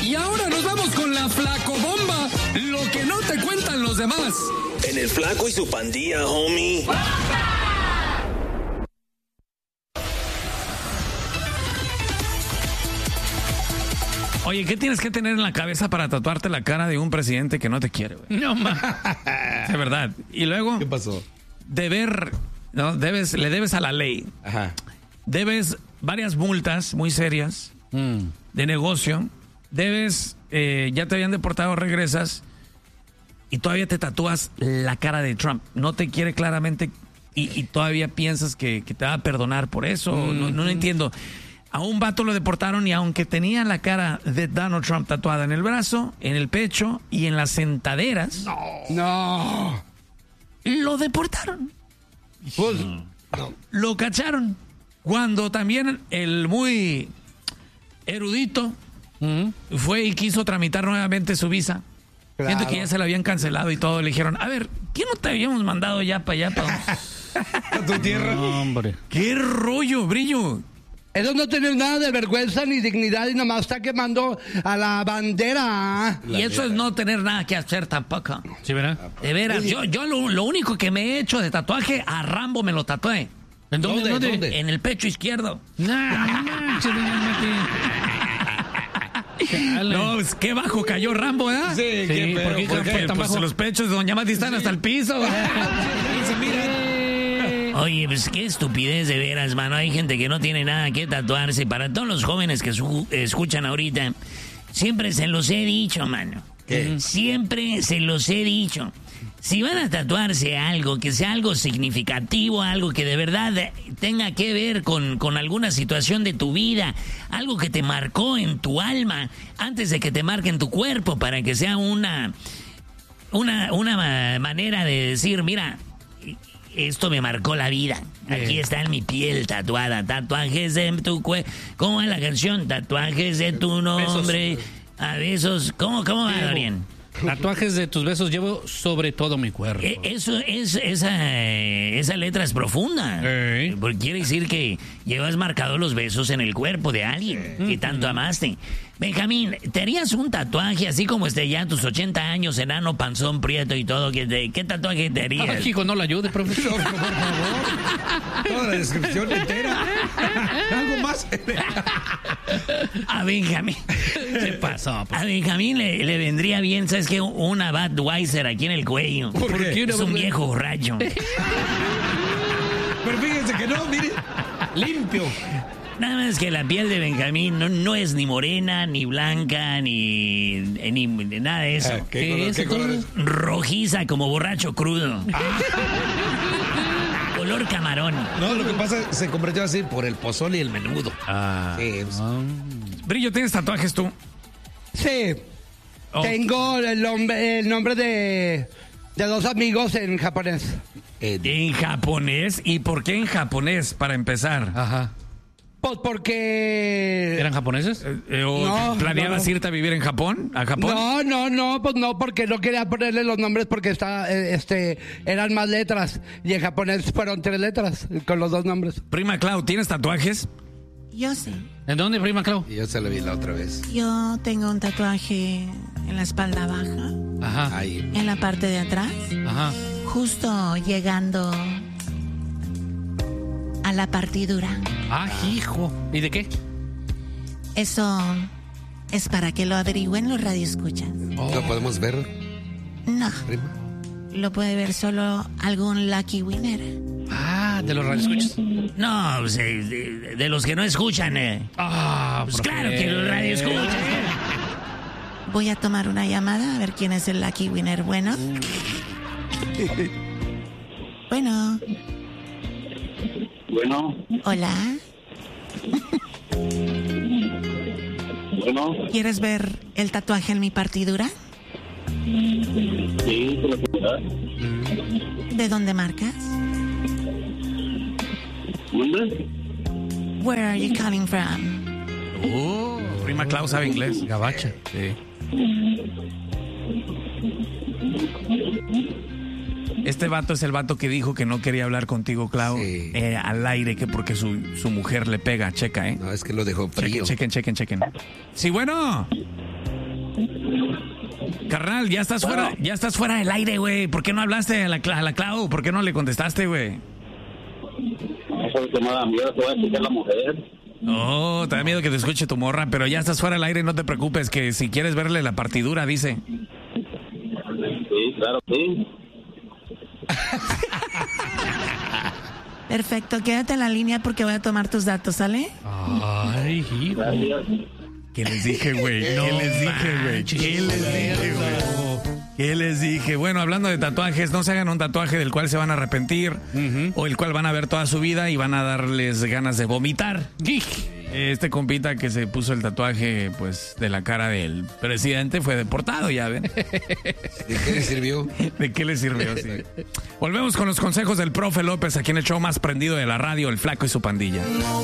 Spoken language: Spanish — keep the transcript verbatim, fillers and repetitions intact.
Y ahora nos vamos con la flacobomba, lo que no te cuentan los demás. En el Flaco y su pandilla, homie. Oye, ¿qué tienes que tener en la cabeza para tatuarte la cara de un presidente que no te quiere, güey? No, ma. De verdad. Y luego... ¿Qué pasó? Deber, ¿no? Debes, le debes a la ley. Ajá. Debes varias multas muy serias Mm. de negocio. Debes, eh, ya te habían deportado, regresas y todavía te tatúas la cara de Trump. No te quiere claramente y, y todavía piensas que, que te va a perdonar por eso. Mm. No, no entiendo. A un vato lo deportaron y aunque tenía la cara de Donald Trump tatuada en el brazo, en el pecho y en las sentaderas, No. No. lo deportaron. Pues, Lo cacharon. Cuando también el muy erudito Mm. fue y quiso tramitar nuevamente su visa. Claro. Siento que ya se la habían cancelado y todo. Le dijeron, a ver, ¿qué no te habíamos mandado ya para allá? Pa? a tu tierra. No, hombre. ¿Qué rollo, Brillo? Eso no tiene nada de vergüenza ni dignidad y nomás está quemando a la bandera. Y eso es no tener nada que hacer tampoco. ¿Sí, verdad? De veras, yo, yo lo, lo único que me he hecho de tatuaje, a Rambo me lo tatué. ¿En dónde? ¿Dónde? ¿Dónde? ¿Dónde? En el pecho izquierdo. Nah, no manches, doña Mati. Chale. No, pues, qué bajo cayó Rambo, ¿eh? Sí, qué Sí, pedo. ¿por qué ¿Por qué? fue tan Pues bajo? los pechos de Doña Mati están hasta el piso. Eh, Oye, pues qué estupidez de veras, mano. Hay gente que no tiene nada que tatuarse. Para todos los jóvenes que su- escuchan ahorita, siempre se los he dicho, mano. ¿Qué? Siempre se los he dicho. Si van a tatuarse algo, que sea algo significativo, algo que de verdad tenga que ver con, con alguna situación de tu vida, algo que te marcó en tu alma, antes de que te marque en tu cuerpo, para que sea una, una, una ma- manera de decir, mira, esto me marcó la vida. Aquí está en mi piel tatuada. Tatuajes de tu cuerpo. ¿Cómo es la canción? Tatuajes de tu nombre. A besos. ¿Cómo, cómo va, Dorian? Tatuajes de tus besos llevo sobre todo mi cuerpo. Eh, Eso es, esa, esa letra es profunda. Ey. Porque quiere decir que llevas marcados los besos en el cuerpo de alguien que tanto amaste. Benjamín, ¿te harías un tatuaje así como este ya a tus ochenta años, enano, panzón, prieto y todo? ¿Qué, te- qué tatuaje te harías? Ay, hijo, no la ayude, profesor. Por favor. Toda la descripción entera. Algo más. A Benjamín. ¿Qué pasó? A Benjamín le, le vendría bien, ¿sabes qué? Una Budweiser aquí en el cuello. ¿Por qué? Es un viejo borracho. Pero fíjense que no, mire. Limpio. Nada más que la piel de Benjamín no, no es ni morena, ni blanca, ni, ni, ni nada de eso. Ah, ¿Qué, ¿Qué color, es, ¿qué color es? entonces? Rojiza como borracho crudo. Color camarón. No, lo que pasa es que se convirtió así por el pozole y el menudo. Ah. Sí, pues, Brillo, ¿tienes tatuajes tú? Sí, Oh. tengo el nombre, el nombre de, de dos amigos en japonés. eh, En japonés. ¿Y por qué en japonés, para empezar? Ajá. Pues porque... ¿Eran japoneses? Eh, ¿O No, planeabas no, no. irte a vivir en Japón? ¿A Japón? No, no, no, pues no, porque no quería ponerle los nombres porque está, eh, este, eran más letras y en japonés fueron tres letras con los dos nombres. Prima Clau, ¿tienes tatuajes? Yo sí. ¿En dónde, prima Clau? y yo se lo vi la otra vez. Yo tengo un tatuaje en la espalda baja, Ajá. Ahí. en la parte de atrás, Ajá. justo llegando a la partidura. Ah, hijo. ¿Y de qué? Eso es para que lo averigüen los radioescuchas. ¿Lo podemos ver, No, prima? lo puede ver solo algún lucky winner. Ah, de los radioescuchas. No, pues, eh, de, de los que no escuchan. Eh. Ah, Pues ¿por claro qué? que los radioescuchas. Voy a tomar una llamada a ver quién es el lucky winner bueno. Bueno, Bueno, hola. bueno, ¿Quieres ver el tatuaje en mi partidura? sí, por la ciudad. ¿De dónde marcas? ¿Dónde? Where are you calling from? Oh, prima Clau sabe inglés. Gabacha. Sí. Este vato es el vato que dijo que no quería hablar contigo, Clau, Sí. eh, al aire, que porque su, su mujer le pega. Checa, ¿eh? No, es que lo dejó frío. Chequen, chequen, chequen, chequen. Sí, bueno. Carnal, ya estás Bueno. fuera, ya estás fuera del aire, güey. ¿Por qué no hablaste a la, Cla- a la Clau? ¿Por qué no le contestaste, güey? No sé qué me da miedo, te voy a escuchar la mujer. Oh, te da miedo que te escuche tu morra, pero ya estás fuera del aire, no te preocupes, que si quieres verle la partidura, dice. Sí, claro, sí. Perfecto, quédate en la línea porque voy a tomar tus datos, ¿sale? Ay, hijo. Gracias. ¿Qué les dije, güey? ¿Qué les dije, güey? ¿Qué les dije, güey? ¿Qué les dije? Bueno, hablando de tatuajes, no se hagan un tatuaje del cual se van a arrepentir o el cual van a ver toda su vida y van a darles ganas de vomitar. Este compita que se puso el tatuaje, pues, de la cara del presidente fue deportado, ya ven. ¿De qué le sirvió? ¿De qué le sirvió? Sí. Volvemos con los consejos del profe López, aquí en el show más prendido de la radio, El Flaco y su pandilla.